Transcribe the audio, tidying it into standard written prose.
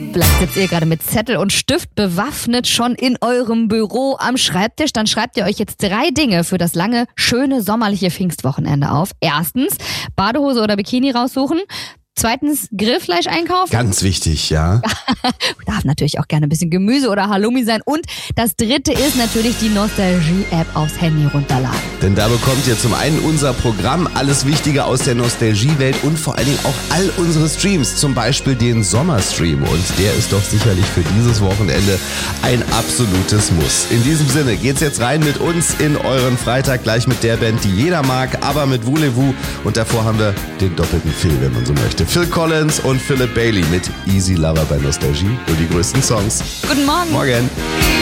Vielleicht sitzt ihr gerade mit Zettel und Stift bewaffnet schon in eurem Büro am Schreibtisch. Dann schreibt ihr euch jetzt 3 Dinge für das lange, schöne, sommerliche Pfingstwochenende auf. Erstens, Badehose oder Bikini raussuchen. Zweitens, Grillfleisch einkaufen. Ganz wichtig, ja. Darf natürlich auch gerne ein bisschen Gemüse oder Halloumi sein. Und das 3. ist natürlich die Nostalgie-App aufs Handy runterladen. Denn da bekommt ihr zum einen unser Programm, alles Wichtige aus der Nostalgie-Welt und vor allen Dingen auch all unsere Streams, zum Beispiel den Sommerstream. Und der ist doch sicherlich für dieses Wochenende ein absolutes Muss. In diesem Sinne geht's jetzt rein mit uns in euren Freitag, gleich mit der Band, die jeder mag, aber mit Voulez-Vous. Und davor haben wir den doppelten Phil, wenn man so möchte. Phil Collins und Philip Bailey mit Easy Lover bei Nostalgie. Nur die größten Songs. Guten Morgen. Morgen.